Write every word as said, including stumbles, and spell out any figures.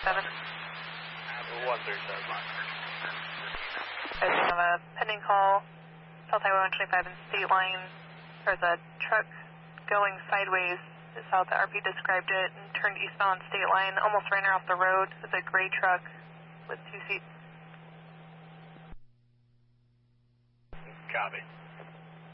seven. one thirty-seven. I have a pending call, South Highway one twenty-five and State Line. There's a truck going sideways, is how the R P described it, and turned eastbound on State Line, almost ran her off the road. It's a gray truck with two seats. Copy.